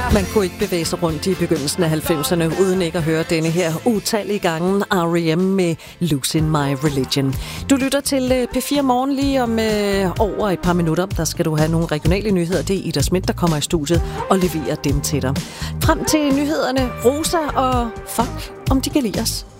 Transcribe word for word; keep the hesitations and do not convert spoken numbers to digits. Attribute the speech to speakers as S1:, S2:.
S1: Man kunne ikke bevæge sig rundt i begyndelsen af halvfemserne uden ikke at høre denne her utallige gange R E M med Losing My Religion. Du lytter til P fire Morgen. Lige om øh, over et par minutter, der skal du have nogle regionale nyheder. Det er Ida Schmidt, der kommer i studiet og leverer dem til dig. Frem til nyhederne, Rosa og fuck, om de kan lide os.